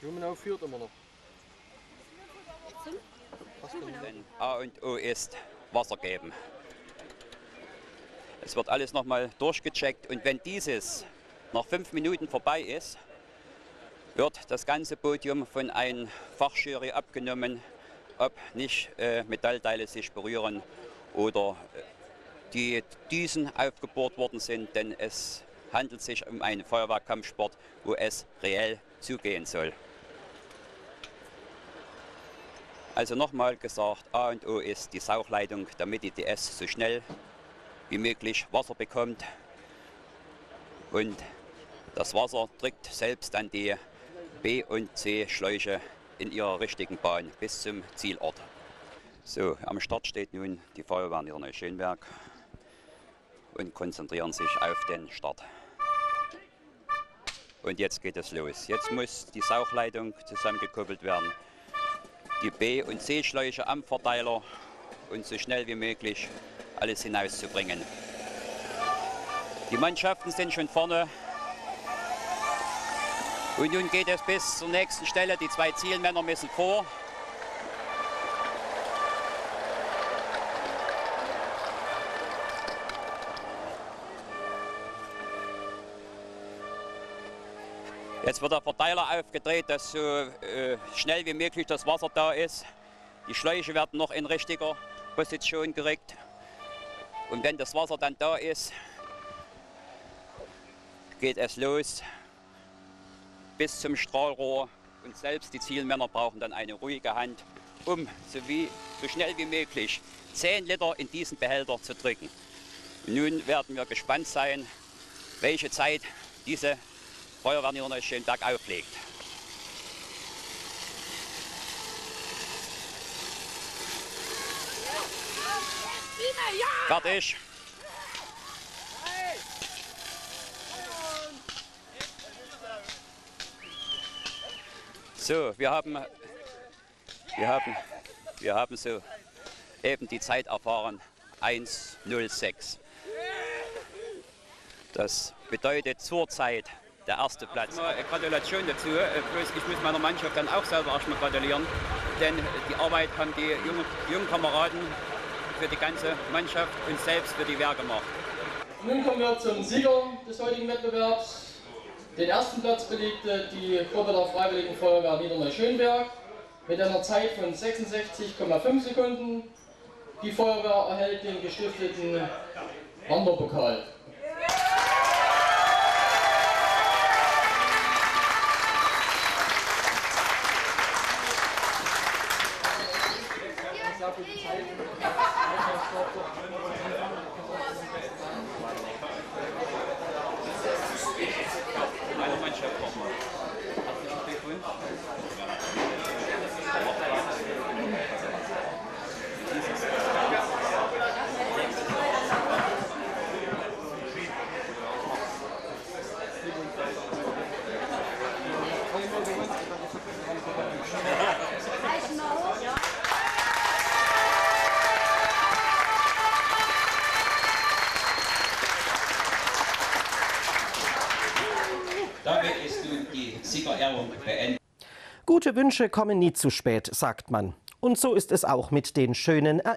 Blumenau führt immer noch. Denn A und O ist Wasser geben. Es wird alles nochmal durchgecheckt und wenn dieses nach 5 Minuten vorbei ist, wird das ganze Podium von einem Fachjury abgenommen, ob nicht Metallteile sich berühren oder die Düsen aufgebohrt worden sind, denn es handelt sich um einen Feuerwehrkampfsport, wo es reell zugehen soll. Also nochmal gesagt, A und O ist die Sauchleitung, damit die DS so schnell wie möglich Wasser bekommt. Und das Wasser drückt selbst an die B- und C-Schläuche in ihrer richtigen Bahn bis zum Zielort. So, am Start steht nun die Feuerwehr Niederneu-Schönberg und konzentrieren sich auf den Start. Und jetzt geht es los. Jetzt muss die Sauchleitung zusammengekoppelt werden. Die B- und C-Schläuche am Verteiler und so schnell wie möglich alles hinauszubringen. Die Mannschaften sind schon vorne. Und nun geht es bis zur nächsten Stelle. Die 2 Zielmänner müssen vor. Jetzt wird der Verteiler aufgedreht, dass so schnell wie möglich das Wasser da ist. Die Schläuche werden noch in richtiger Position gerückt. Und wenn das Wasser dann da ist, geht es los bis zum Strahlrohr. Und selbst die Zielmänner brauchen dann eine ruhige Hand, um so schnell wie möglich 10 Liter in diesen Behälter zu drücken. Und nun werden wir gespannt sein, welche Zeit diese Feuerwehr Niederneu-Schönberg auflegt. Fertig. So, wir haben so eben die Zeit erfahren, 1:06. Das bedeutet zurzeit der erste Platz. Gratulation dazu. Ich muss meiner Mannschaft dann auch selber erstmal gratulieren, denn die Arbeit haben die jungen Kameraden für die ganze Mannschaft und selbst für die Wehr gemacht. Nun kommen wir zum Sieger des heutigen Wettbewerbs. Den ersten Platz belegte die Gruppe der Freiwilligen Feuerwehr Niederneu-Schönberg mit einer Zeit von 66,5 Sekunden. Die Feuerwehr erhält den gestifteten Wanderpokal. Meine Mannschaft nochmal. Herzlichen Glückwunsch. Damit ist nun die Siegerehrung beendet. Gute Wünsche kommen nie zu spät, sagt man. Und so ist es auch mit den schönen Erinnerungen.